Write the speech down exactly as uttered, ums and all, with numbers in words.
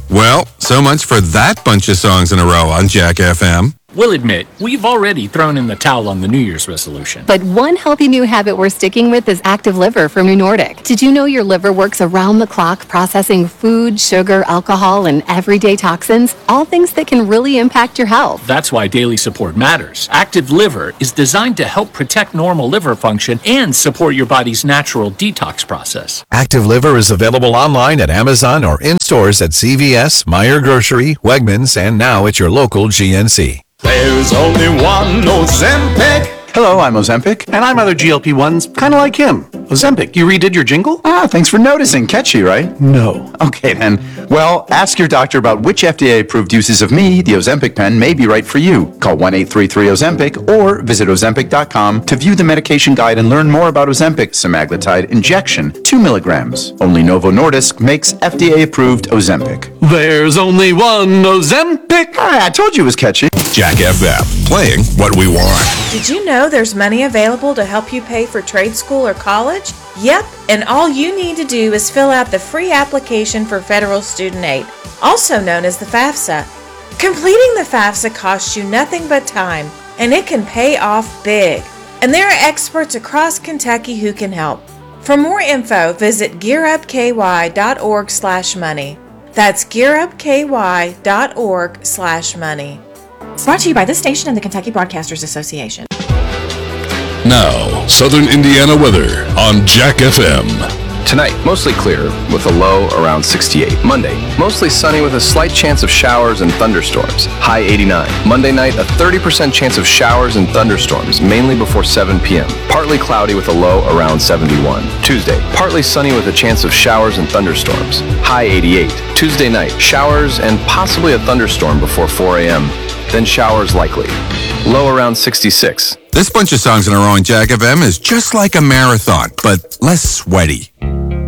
Well, so much for that bunch of songs in a row on Jack F M. We'll admit, we've already thrown in the towel on the New Year's resolution. But one healthy new habit we're sticking with is Active Liver from New Nordic. Did you know your liver works around the clock processing food, sugar, alcohol, and everyday toxins? All things that can really impact your health. That's why daily support matters. Active Liver is designed to help protect normal liver function and support your body's natural detox process. Active Liver is available online at Amazon or in stores at C V S, Meijer Grocery, Wegmans, and now at your local G N C. There's only one Ozempic. Hello, I'm Ozempic. And I'm other G L P ones, kind of like him. Ozempic, you redid your jingle? Ah, thanks for noticing. Catchy, right? No. Okay, then. Well, ask your doctor about which F D A-approved uses of me, the Ozempic pen, may be right for you. Call one eight three three Ozempic or visit Ozempic dot com to view the medication guide and learn more about Ozempic semaglutide injection, two milligrams. Only Novo Nordisk makes F D A-approved Ozempic. There's only one Ozempic. Ah, I told you it was catchy. Jack F M, playing what we want. Did you know there's money available to help you pay for trade school or college? Yep, and all you need to do is fill out the free application for federal student aid, also known as the FAFSA. Completing the FAFSA costs you nothing but time, and it can pay off big. And there are experts across Kentucky who can help. For more info, visit gearupky.org slash money. That's gearupky.org slash money. Brought to you by this station and the Kentucky Broadcasters Association. Now, Southern Indiana weather on Jack F M. Tonight, mostly clear with a low around sixty-eight. Monday, mostly sunny with a slight chance of showers and thunderstorms. High eighty-nine. Monday night, a thirty percent chance of showers and thunderstorms, mainly before seven p.m. Partly cloudy with a low around seventy-one. Tuesday, partly sunny with a chance of showers and thunderstorms. High eighty-eight. Tuesday night, showers and possibly a thunderstorm before four a.m. Then showers likely. Low around sixty-six. This bunch of songs in a row on Jack F M is just like a marathon, but less sweaty.